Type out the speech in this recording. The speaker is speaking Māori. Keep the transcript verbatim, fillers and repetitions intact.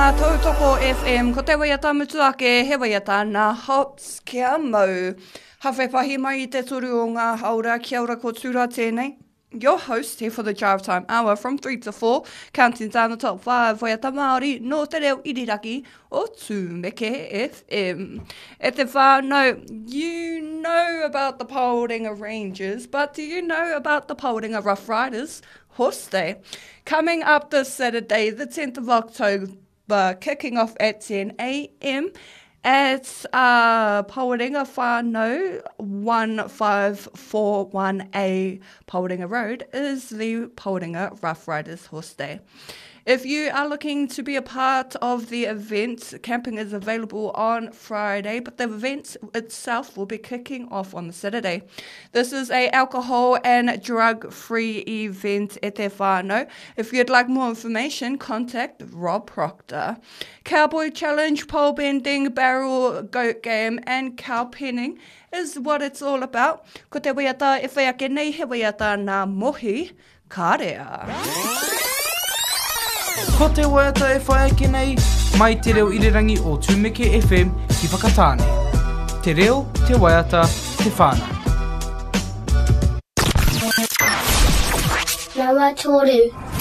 ngā tautoko F M, ko te waiata mutuake, he waiata ngā hops kia mau. Hawhepahi mai I te turu o ngā haura, kia ora ko tūra tēnei. Your host here for the Drive Time Hour from three to four, counting down the top five, waiata Māori, no te reo iriraki o Tūmeke F M. E te whānau, you know about the Paorenga Rangers, but do you know about the Paorenga Rough Riders? Horse Day. Coming up this Saturday, the tenth of October, kicking off at ten a m at uh, Paorenga whānau one five four one A Paorenga Road is the Paorenga Rough Riders Horse Day. If you are looking to be a part of the event, camping is available on Friday, but the event itself will be kicking off on the Saturday. This is a alcohol and drug-free event e te whānau. If you'd like more information, contact Rob Proctor. Cowboy Challenge, pole bending, barrel goat game, and cow penning is what it's all about. Ko te waiata e whaiake nei, he waiata ngā mohi, ka rea. Ko te waiata e whaiake nei, mai te reo irirangi o Tūmeke F M ki whakatāne. Te reo, te waiata, te whānau. Rawa Toru.